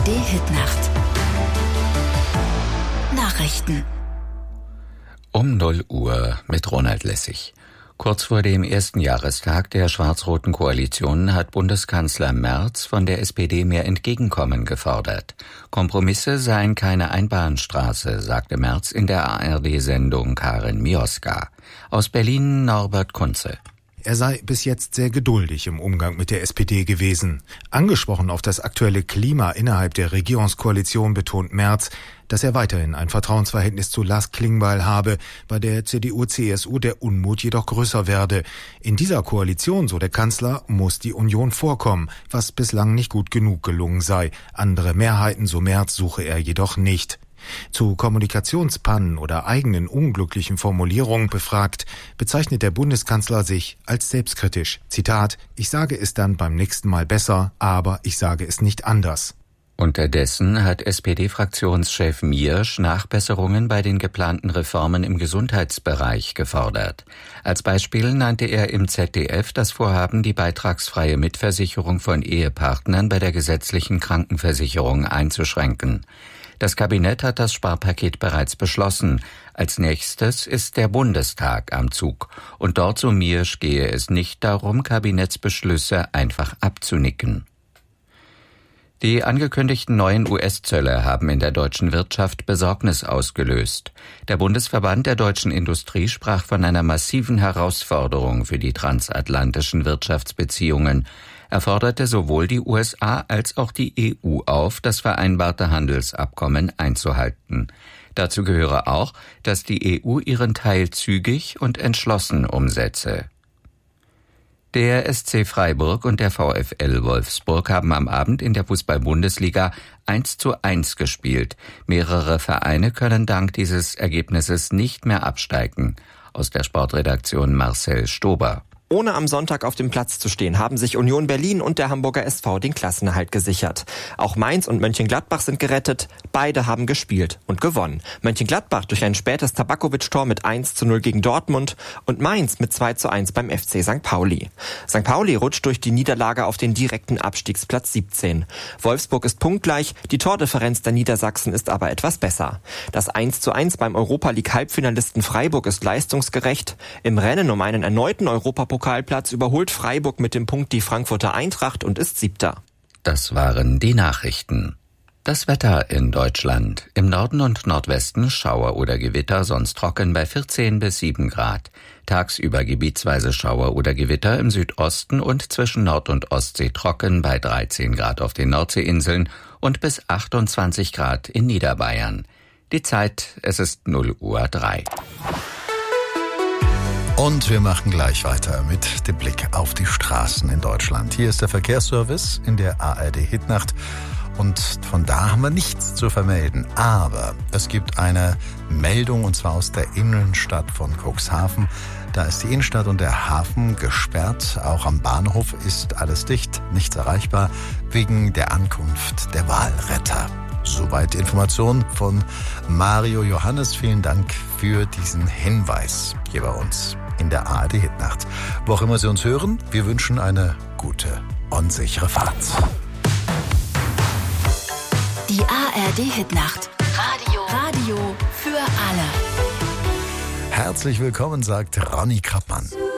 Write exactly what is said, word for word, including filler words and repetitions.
D-Hit-Nacht. Nachrichten. Um null Uhr mit Ronald Lessig. Kurz vor dem ersten Jahrestag der schwarz-roten Koalition hat Bundeskanzler Merz von der S P D mehr Entgegenkommen gefordert. Kompromisse seien keine Einbahnstraße, sagte Merz in der A R D-Sendung Karin Mioska. Aus Berlin Norbert Kunze. Er sei bis jetzt sehr geduldig im Umgang mit der S P D gewesen. Angesprochen auf das aktuelle Klima innerhalb der Regierungskoalition betont Merz, dass er weiterhin ein Vertrauensverhältnis zu Lars Klingbeil habe, bei der C D U C S U der Unmut jedoch größer werde. In dieser Koalition, so der Kanzler, muss die Union vorkommen, was bislang nicht gut genug gelungen sei. Andere Mehrheiten, so Merz, suche er jedoch nicht. Zu Kommunikationspannen oder eigenen unglücklichen Formulierungen befragt, bezeichnet der Bundeskanzler sich als selbstkritisch. Zitat: Ich sage es dann beim nächsten Mal besser, aber ich sage es nicht anders. Unterdessen hat S P D-Fraktionschef Miersch Nachbesserungen bei den geplanten Reformen im Gesundheitsbereich gefordert. Als Beispiel nannte er im Z D F das Vorhaben, die beitragsfreie Mitversicherung von Ehepartnern bei der gesetzlichen Krankenversicherung einzuschränken. Das Kabinett hat das Sparpaket bereits beschlossen. Als nächstes ist der Bundestag am Zug. Und dort, so Miersch, gehe es nicht darum, Kabinettsbeschlüsse einfach abzunicken. Die angekündigten neuen U S-Zölle haben in der deutschen Wirtschaft Besorgnis ausgelöst. Der Bundesverband der deutschen Industrie sprach von einer massiven Herausforderung für die transatlantischen Wirtschaftsbeziehungen. Er forderte sowohl die U S A als auch die E U auf, das vereinbarte Handelsabkommen einzuhalten. Dazu gehöre auch, dass die E U ihren Teil zügig und entschlossen umsetze. Der S C Freiburg und der VfL Wolfsburg haben am Abend in der Fußball-Bundesliga eins zu eins gespielt. Mehrere Vereine können dank dieses Ergebnisses nicht mehr absteigen. Aus der Sportredaktion Marcel Stober. Ohne am Sonntag auf dem Platz zu stehen, haben sich Union Berlin und der Hamburger S V den Klassenerhalt gesichert. Auch Mainz und Mönchengladbach sind gerettet. Beide haben gespielt und gewonnen. Mönchengladbach durch ein spätes Tabakovic-Tor mit eins zu null gegen Dortmund und Mainz mit zwei zu eins beim F C Sankt Pauli. Sankt Pauli rutscht durch die Niederlage auf den direkten Abstiegsplatz siebzehn. Wolfsburg ist punktgleich, die Tordifferenz der Niedersachsen ist aber etwas besser. Das eins zu eins beim Europa League-Halbfinalisten Freiburg ist leistungsgerecht. Im Rennen um einen erneuten Europapokal Pokalplatz überholt Freiburg mit dem Punkt die Frankfurter Eintracht und ist Siebter. Das waren die Nachrichten. Das Wetter in Deutschland. Im Norden und Nordwesten Schauer oder Gewitter, sonst trocken bei vierzehn bis sieben Grad. Tagsüber gebietsweise Schauer oder Gewitter im Südosten und zwischen Nord- und Ostsee trocken bei dreizehn Grad auf den Nordseeinseln und bis achtundzwanzig Grad in Niederbayern. Die Zeit, es ist null Uhr drei. Und wir machen gleich weiter mit dem Blick auf die Straßen in Deutschland. Hier ist der Verkehrsservice in der A R D-Hitnacht. Und von da haben wir nichts zu vermelden. Aber es gibt eine Meldung, und zwar aus der Innenstadt von Cuxhaven. Da ist die Innenstadt und der Hafen gesperrt. Auch am Bahnhof ist alles dicht, nichts erreichbar, wegen der Ankunft der Walretter. Soweit die Information von Mario Johannes. Vielen Dank für diesen Hinweis hier bei uns in der A R D-Hitnacht. Wo auch immer Sie uns hören, wir wünschen eine gute und sichere Fahrt. Die A R D-Hitnacht. Radio. Radio für alle. Herzlich willkommen, sagt Ronny Krappmann.